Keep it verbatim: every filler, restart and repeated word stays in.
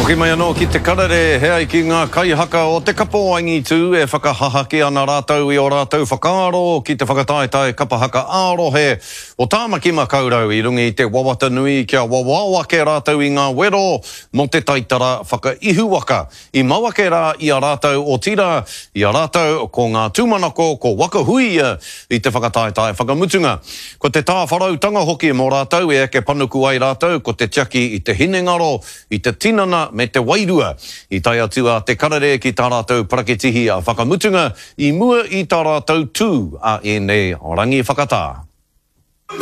Toki mai anō ki te karare, hea i ki ngā kaihaka o te kapoangi tū e whakahahake ana rātou i o rātou whakaaro ki te whakataetai kapahaka ārohe o tāmaki makaurau i rungi i te wawata nui kia wawawake rātou i ngā wero mo te taitara whakaihuwaka i mawake rā i a rātou o tira i a rātou ko ngā tūmanako ko wakahuia i te whakataetai whakamutunga. Ko te tāwharautanga hoki mo rātou e eke panuku ai rātou ko te tiaki i te hinengaro, i te tinana me te wairua. I tai atua te karare ki tā rātou paraketihi a whakamutunga i mua i tā rātou tū a e nei o rangi whakatā.